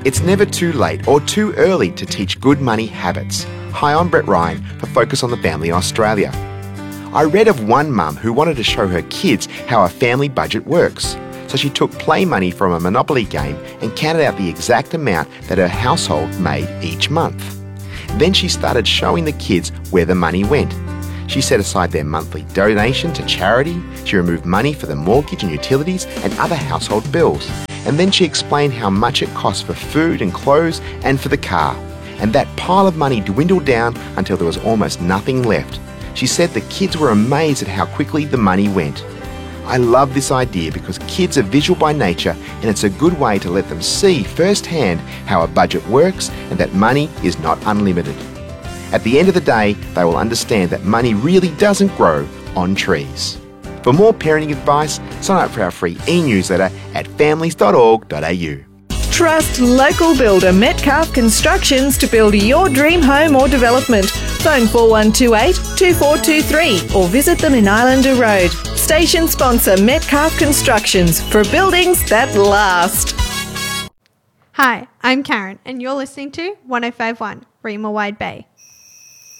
It's never too late or too early to teach good money habits. Hi, I'm Brett Ryan for Focus on the Family Australia. I read of one mum who wanted to show her kids how a family budget works. So she took play money from a Monopoly game and counted out the exact amount that her household made each month. Then she started showing the kids where the money went. She set aside their monthly donation to charity, she removed money for the mortgage and utilities and other household bills, and then she explained how much it cost for food and clothes and for the car. And that pile of money dwindled down until there was almost nothing left. She said the kids were amazed at how quickly the money went. I love this idea because kids are visual by nature, and it's a good way to let them see firsthand how a budget works and that money is not unlimited. At the end of the day, they will understand that money really doesn't grow on trees. For more parenting advice, sign up for our free e-newsletter at families.org.au. Trust local builder Metcalf Constructions to build your dream home or development. Phone 4128 2423 or visit them in Islander Road. Station sponsor Metcalf Constructions for buildings that last. Hi, I'm Karen and you're listening to 105.1 Reema Wide Bay.